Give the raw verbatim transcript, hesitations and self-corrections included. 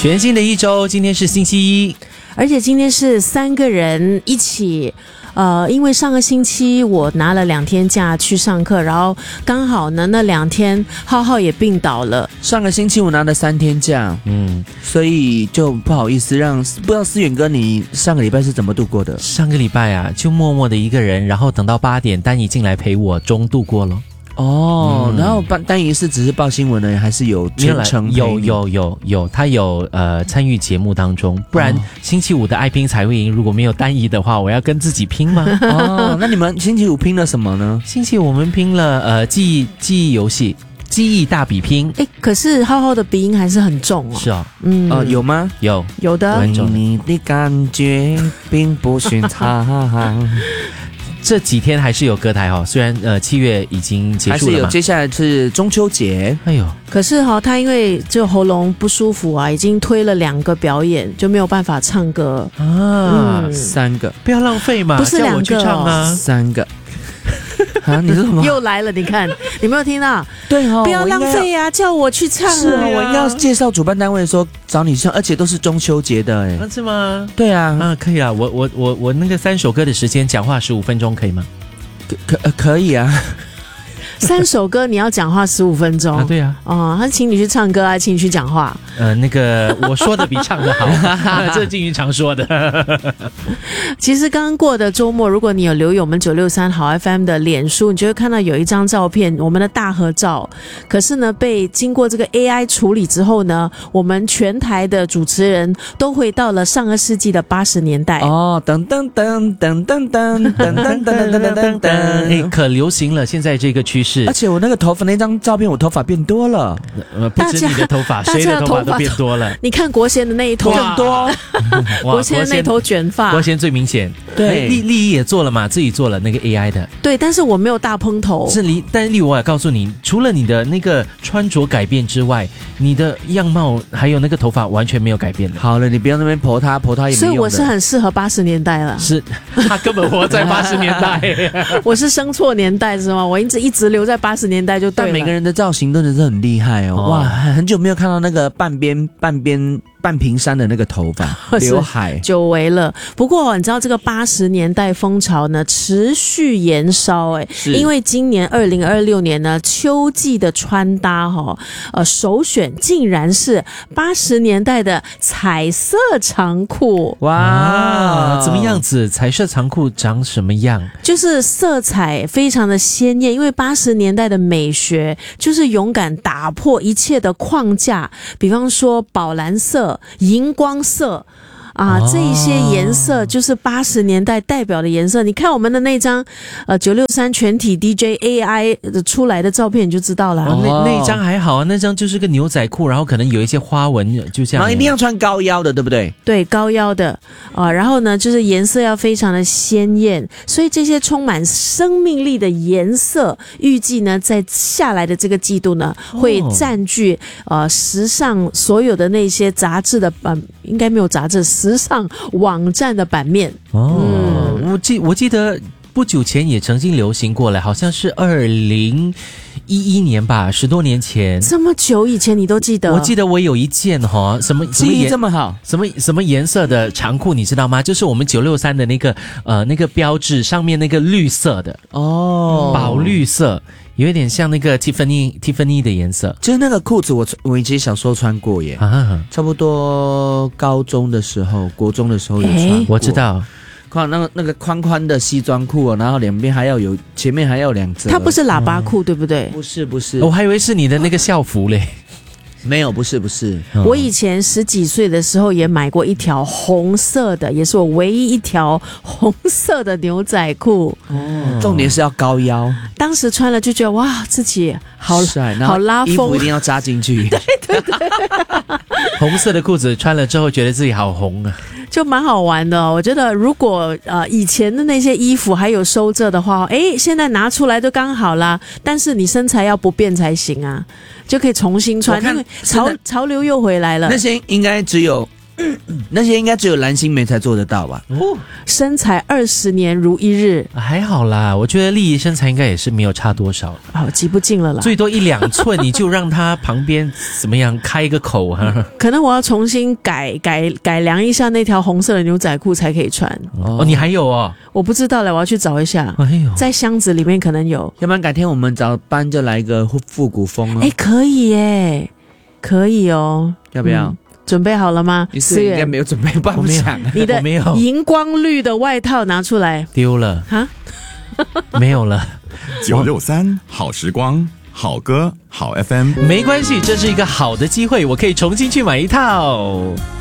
全新的一周，今天是星期一， 而且今天是三个人一起。呃，因为上个星期我拿了两天假去上课，然后刚好呢那两天浩浩也病倒了。 上个星期我拿了三天假，嗯，所以就不好意思让不知道思远哥你上个礼拜是怎么度过的？ 上个礼拜啊，就默默的一个人，然后等到八点，丹姨进来陪我中度过了。 哦、 嗯， 然后丹姨是只是报新闻呢，还是有全程陪你？ 有有有有，他有呃参与节目当中，不然、哦、星期五的爱拼才会赢。如果没有丹姨的话，我要跟自己拼吗？ 哦，那你们星期五拼了什么呢？ 星期五我们拼了呃记忆记忆游戏。记忆大比拼， 哎，可是浩浩的鼻音还是很重哦。 是哦， 嗯， 呃，有吗？ 有有的。 你的感觉并不寻常。 这几天还是有歌台哈，虽然呃七月已经结束了嘛， 还是有。接下来是中秋节， 哎呦， 可是哈、哦，他因为就喉咙不舒服啊，已经推了两个表演，就没有办法唱歌啊、 嗯。 三个， 不要浪费嘛， 不是两个、哦、 叫我去唱啊， 三个。啊！你说什么？ 又来了！你看，你没有听到？ 对哦， 不要浪费啊！叫我去唱、啊。 是啊，我应该要介绍主办单位说找你唱，而且都是中秋节的哎、 啊，是吗？ 对啊， 啊，可以啊，我我我我那个三首歌的时间讲话十五分钟可以吗？ 可可、呃、可以啊。 三首歌你要讲话十五分钟啊？对啊。 哦，他请你去唱歌啊，请你去讲话。 呃，那个我说的比唱的好，这是金鱼常说的。 其实刚刚过的周末，如果你有留意我们九六三好 F M 的脸书，你就会看到有一张照片，我们的大合照。可是呢，被经过这个 A I 处理之后呢，我们全台的主持人都回到了上个世纪的八十年代。 哦，噔噔噔噔噔噔噔噔噔噔噔噔噔， 哎，可流行了，现在这个趋势。 而且我那个头发那张照片，我头发变多了。 呃，不止你的头发，谁的头发都变多了。 你看国贤的那一头更多， 国贤的那头卷发， 国贤最明显。 对， 丽丽也做了嘛，自己做了那个 A I 的。 对，但是我没有大蓬头。 是丽，但是丽我也告诉你，除了你的那个穿着改变之外，你的样貌还有那个头发完全没有改变的。 好了，你不要那边婆他婆他也没用的。 所以我是很适合八十年代了。 是，他根本活在八十年代。 我是生错年代是吗？我一直一直留在八十年代就对了。 但每个人的造型真的是很厉害哦，哦哇，很久没有看到那个半边半边半平山的那个头发刘海， 久违了。不过你知道这个八十年代风潮呢持续延烧哎，因为今年二零二六年呢秋季的穿搭哈、哦，呃首选竟然是八十年代的彩色长裤。 哇，啊、怎么样子？彩色长裤长什么样？ 就是色彩非常的鲜艳，因为八十年代的美学就是勇敢打破一切的框架，比方说宝蓝色、荧光色啊，这一些颜色就是八十年代代表的颜色。你看我们的那张呃九六三全体 D J A I 出来的照片，你就知道了。 哦、那那一张还好啊，那张就是个牛仔裤，然后可能有一些花纹，就这样。 然后一定要穿高腰的，对不对？ 对，高腰的啊，然后呢，就是颜色要非常的鲜艳，所以这些充满生命力的颜色，预计呢在下来的这个季度呢，会占据呃时尚所有的那些杂志的版、呃，应该没有杂志。时尚网站的版面哦、嗯，我记我记得不久前也曾经流行过了，好像是二零一一年吧，十多年前。 这么久以前你都记得？ 我记得我有一件哈，什么记忆这么好， 什么什么颜色的长裤，你知道吗？就是我们九六三的那个呃那个标志上面那个绿色的哦，宝绿色。有一点像那个 Tiffany Tiffany 的颜色， 就是那个裤子我我以前小时候穿过耶，啊、差不多高中的时候、国中的时候有穿过。 我知道， 看那个那个宽宽的西装裤哦，然后两边还要有，前面还要有两折。 它不是喇叭裤、嗯、对不对？ 不是不是， 我还以为是你的那个校服嘞。 没有，不是不是、 嗯，我以前十几岁的时候也买过一条红色的，也是我唯一一条红色的牛仔裤。 哦，重点是要高腰。 当时穿了就觉得哇，自己好帅，好拉风， 衣服一定要扎进去。 对对对， 红色的裤子穿了之后，觉得自己好红啊。 就蛮好玩的、哦，我觉得如果呃以前的那些衣服还有收着的话，诶，现在拿出来就刚好啦。但是你身材要不变才行啊，就可以重新穿，因为潮潮流又回来了。 那些应该只有那些应该只有蓝心湄才做得到吧？ 哦， 身材二十年如一日， 还好啦，我觉得丽仪身材应该也是没有差多少， 好挤不进了啦， 最多一两寸，你就让他旁边怎么样开一个口啊？ 可能我要重新改改改良一下那条红色的牛仔裤才可以穿。 哦，你还有哦？ 我不知道了，我要去找一下。 哎呦， 在箱子里面可能有， 要不然改天我们找班就来一个复古风哦。 哎，可以耶，可以哦， 要不要？ 嗯准备好了吗？ 你是应该没有准备，不然不想。 你的我没有荧光绿的外套拿出来， 丢了哈， 没有了。 九六三好时光，好歌好 F M。 没关系，这是一个好的机会，我可以重新去买一套。